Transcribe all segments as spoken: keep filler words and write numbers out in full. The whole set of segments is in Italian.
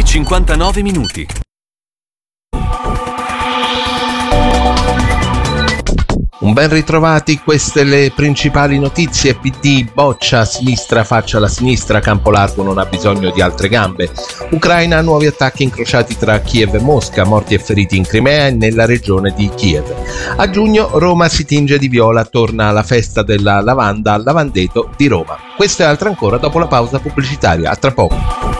cinquantanove minuti. Un ben ritrovati, queste le principali notizie. P D boccia, sinistra faccia la sinistra, campo largo non ha bisogno di altre gambe. Ucraina, nuovi attacchi incrociati tra Kiev e Mosca, morti e feriti in Crimea e nella regione di Kiev. A giugno Roma si tinge di viola, torna alla festa della lavanda al Lavandeto di Roma. Questo e altro ancora dopo la pausa pubblicitaria. A tra poco.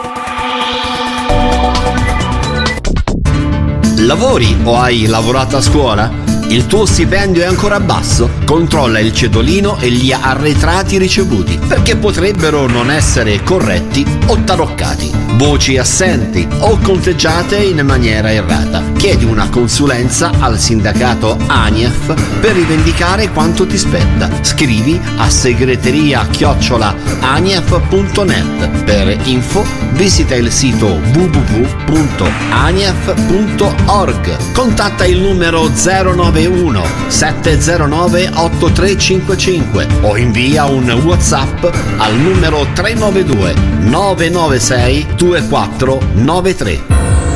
Lavori o hai lavorato a scuola? Il tuo stipendio è ancora basso? Controlla il cedolino e gli arretrati ricevuti, perché potrebbero non essere corretti o taroccati, voci assenti o conteggiate in maniera errata. Chiedi una consulenza al sindacato ANIEF per rivendicare quanto ti spetta. Scrivi a segreteria chiocciola anief punto net. Per info visita il sito w w w punto anief punto org. Contatta il numero zero nove uno sette zero nove otto tre cinque cinque o invia un WhatsApp al numero tre nove due nove nove sei due quattro nove tre.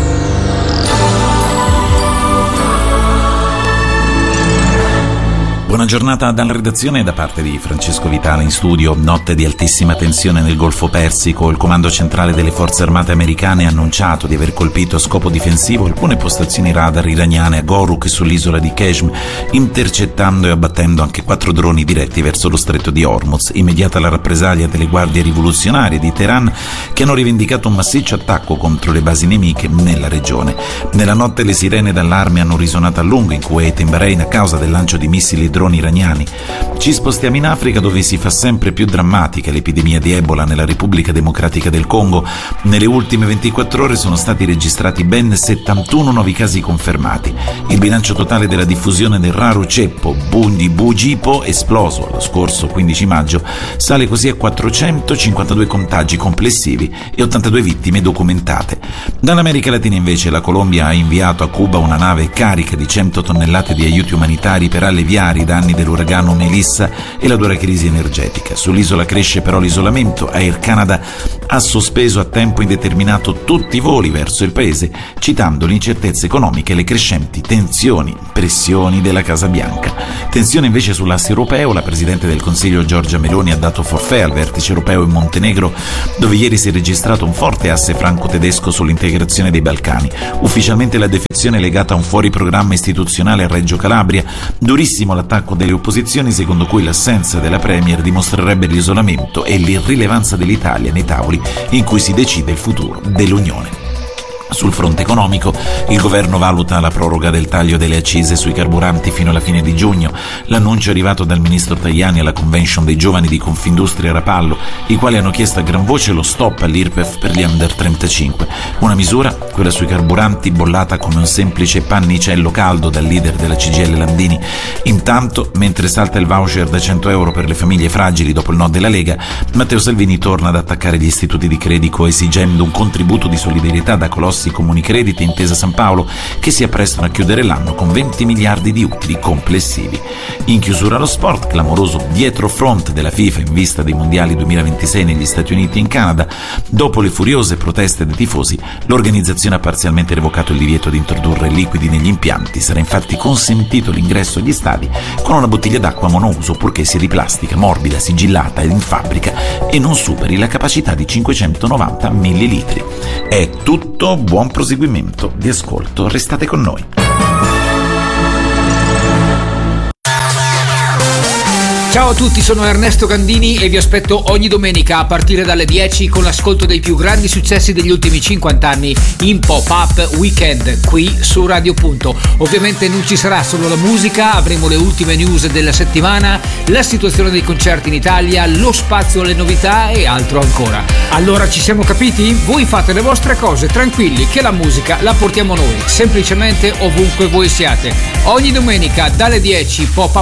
Buona giornata dalla redazione da parte di Francesco Vitale in studio. Notte di altissima tensione nel Golfo Persico. Il comando centrale delle forze armate americane ha annunciato di aver colpito a scopo difensivo alcune postazioni radar iraniane a Goruk e sull'isola di Qeshm, intercettando e abbattendo anche quattro droni diretti verso lo stretto di Hormuz. Immediata la rappresaglia delle guardie rivoluzionarie di Teheran, che hanno rivendicato un massiccio attacco contro le basi nemiche nella regione. Nella notte le sirene d'allarme hanno risuonato a lungo in Kuwait e in Bahrain a causa del lancio di missili e droni iraniani. Ci spostiamo in Africa, dove si fa sempre più drammatica l'epidemia di Ebola nella Repubblica Democratica del Congo. Nelle ultime ventiquattro ore sono stati registrati ben settantuno nuovi casi confermati. Il bilancio totale della diffusione del raro ceppo Bundibugipo, esploso lo scorso quindici maggio, sale così a quattrocentocinquantadue contagi complessivi e ottantadue vittime documentate. Dall'America Latina invece la Colombia ha inviato a Cuba una nave carica di cento tonnellate di aiuti umanitari per alleviare i danni dell'uragano Melissa e la dura crisi energetica. Sull'isola cresce però l'isolamento. Air Canada ha sospeso a tempo indeterminato tutti i voli verso il paese, citando l'incertezza economica e le crescenti tensioni, pressioni della Casa Bianca. Tensione invece sull'asse europeo. La Presidente del Consiglio Giorgia Meloni ha dato forfait al vertice europeo in Montenegro, dove ieri si è registrato un forte asse franco-tedesco sull'integrazione dei Balcani. Ufficialmente la defezione è legata a un fuori programma istituzionale a Reggio Calabria. Durissimo l'attacco delle opposizioni, secondo cui l'assenza della Premier dimostrerebbe l'isolamento e l'irrilevanza dell'Italia nei tavoli in cui si decide il futuro dell'Unione. Sul fronte economico, il governo valuta la proroga del taglio delle accise sui carburanti fino alla fine di giugno. L'annuncio è arrivato dal ministro Tajani alla convention dei giovani di Confindustria Rapallo, i quali hanno chiesto a gran voce lo stop all'I R P E F per gli under trentacinque. Una misura, quella sui carburanti, bollata come un semplice pannicello caldo dal leader della C G I L Landini. Intanto, mentre salta il voucher da cento euro per le famiglie fragili dopo il no della Lega, Matteo Salvini torna ad attaccare gli istituti di credito esigendo un contributo di solidarietà da colossi Comuni Crediti Intesa San Paolo, che si apprestano a chiudere l'anno con venti miliardi di utili complessivi. In chiusura lo sport, clamoroso dietrofront della FIFA in vista dei mondiali duemilaventisei negli Stati Uniti e in Canada. Dopo le furiose proteste dei tifosi, l'organizzazione ha parzialmente revocato il divieto di introdurre liquidi negli impianti. Sarà infatti consentito l'ingresso agli stadi con una bottiglia d'acqua monouso, purché sia di plastica, morbida, sigillata ed in fabbrica e non superi la capacità di cinquecentonovanta millilitri. È tutto, buon proseguimento di ascolto, restate con noi. Ciao a tutti, sono Ernesto Gandini e vi aspetto ogni domenica a partire dalle dieci con l'ascolto dei più grandi successi degli ultimi cinquanta anni in Pop-Up Weekend qui su Radio Punto. Ovviamente non ci sarà solo la musica, avremo le ultime news della settimana, la situazione dei concerti in Italia, lo spazio alle novità e altro ancora. Allora ci siamo capiti? Voi fate le vostre cose tranquilli, che la musica la portiamo noi, semplicemente ovunque voi siate. Ogni domenica dalle dieci Pop-Up